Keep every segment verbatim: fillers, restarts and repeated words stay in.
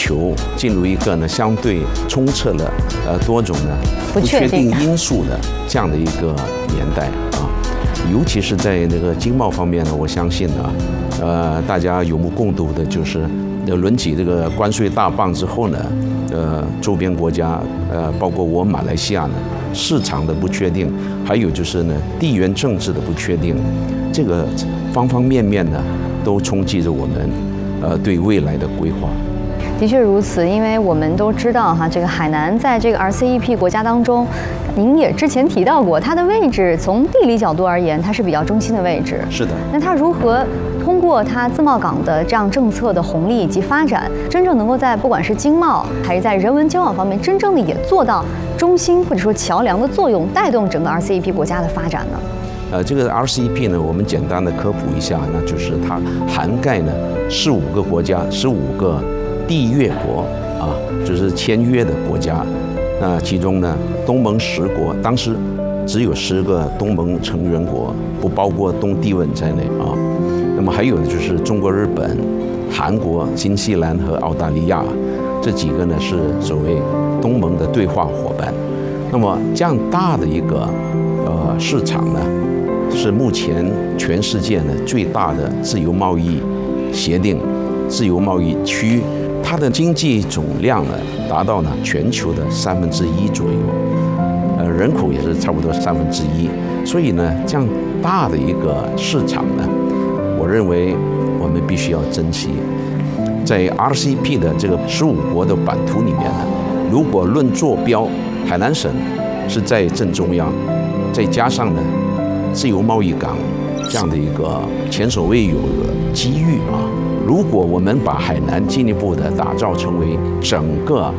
球进入一个呢相对充斥了呃多种呢不确定因素的这样的一个年代啊。尤其是在那个经贸方面呢，我相信呢，呃，大家有目共睹的就是，呃，抡起这个关税大棒之后呢，呃，周边国家，呃，包括我马来西亚呢，市场的不确定，还有就是呢，地缘政治的不确定，这个方方面面呢，都冲击着我们，呃，对未来的规划。 的确如此，因为我们都知道哈，这个海南在这个 R C E P 国家当中，您也之前提到过，它的位置从地理角度而言，它是比较中心的位置。 是的。 那它如何通过它自贸港的这样政策的红利以及发展，真正能够在不管是经贸还是在人文交往方面，真正的也做到中心或者说桥梁的作用，带动整个 R C E P 国家的发展呢？ 呃，这个 R C E P 呢，我们简单的科普一下，那就是它涵盖呢十五个国家，十五个缔约国啊，就是签约的国家。那其中呢，东盟十国，当时只有十个东盟成员国，不包括东帝汶在内啊。那么还有呢，就是中国、日本、韩国、新西兰和澳大利亚，这几个呢是所谓东盟的对话伙伴。那么这样大的一个呃市场呢，是目前全世界呢最大的自由贸易协定、自由贸易区。它的经济总量呢，达到呢全球的三分之一左右，呃，人口也是差不多三分之一，所以呢，这样大的一个市场呢，我认为我们必须要珍惜。在 R C E P 的这个十五国的版图里面呢，如果论坐标，海南省是在正中央，再加上呢自由贸易港这样的一个前所未有的机遇啊。如果我们把海南进一步的打造成为整个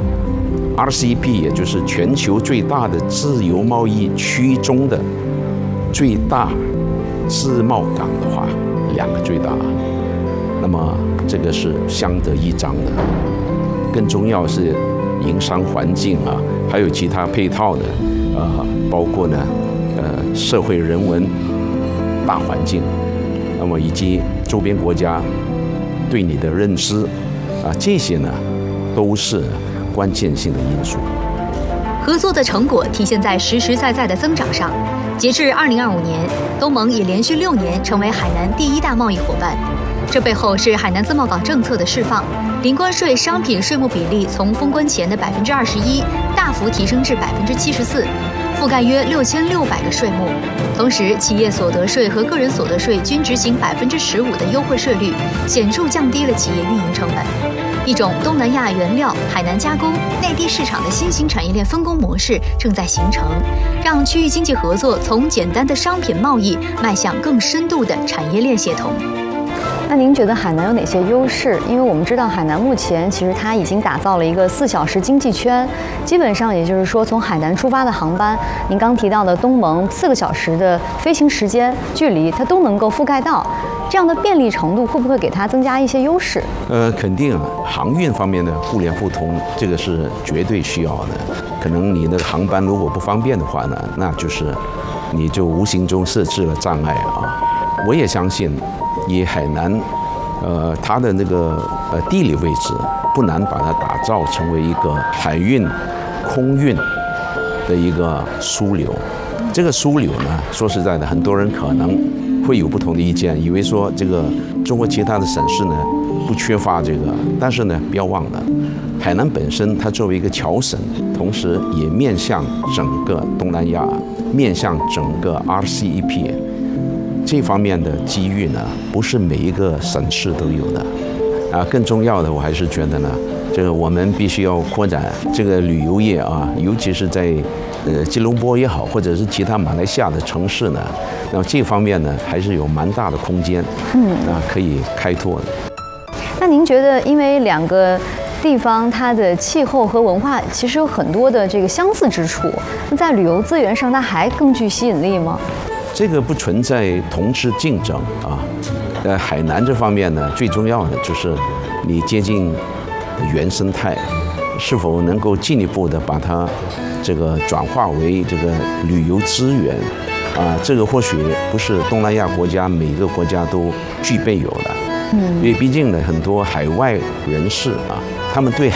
R C E P， 也就是全球最大的自由贸易区中的最大自贸港的话，两个最大，那么这个是相得益彰的。更重要是营商环境啊，还有其他配套的，呃，包括呢，呃，社会人文大环境，那么以及周边国家对你的认知，啊，这些呢，都是关键性的因素。 合作的成果体现在实实在在的增长上。截至二零二五年，东盟已连续六年成为海南第一大贸易伙伴。这背后是海南自贸港政策的释放，零关税商品税目比例从封关前的百分之二十一大幅提升至百分之七十四，覆盖约六千六百个税目。同时，企业所得税和个人所得税均执行百分之十五的优惠税率，显著降低了企业运营成本。一种东南亚原料、海南加工、内地市场的新型产业链分工模式正在形成，让区域经济合作从简单的商品贸易迈向更深度的产业链协同。 那您觉得海南有哪些优势？因为我们知道海南目前其实它已经打造了一个四小时经济圈，基本上也就是说从海南出发的航班，您刚提到的东盟四个小时的飞行时间距离，它都能够覆盖到。这样的便利程度会不会给它增加一些优势？ 呃，肯定啊，航运方面的互联互通，这个是绝对需要的。可能你的航班如果不方便的话呢，那就是你就无形中设置了障碍啊。我也相信，以海南，呃，它的那个呃地理位置，不难把它打造成为一个海运、空运的一个枢纽。这个枢纽呢，说实在的，很多人可能会有不同的意见，以为说这个中国其他的省市呢不缺乏这个，但是呢，不要忘了，海南本身它作为一个侨省，同时也面向整个东南亚，面向整个 R C E P。这方面的机遇呢，不是每一个省市都有的，啊，更重要的，我还是觉得呢，这个我们必须要扩展这个旅游业啊，尤其是在呃吉隆坡也好，或者是其他马来西亚的城市呢，那么这方面呢，还是有蛮大的空间，嗯，啊，可以开拓的。 那您觉得，因为两个地方它的气候和文化其实有很多的这个相似之处，那在旅游资源上，它还更具吸引力吗？ 这个不存在同质竞争啊，呃，海南这方面呢，最重要的就是你接近原生态，是否能够进一步的把它这个转化为这个旅游资源啊？这个或许不是东南亚国家每个国家都具备有的，嗯，因为毕竟呢，很多海外人士啊，他们对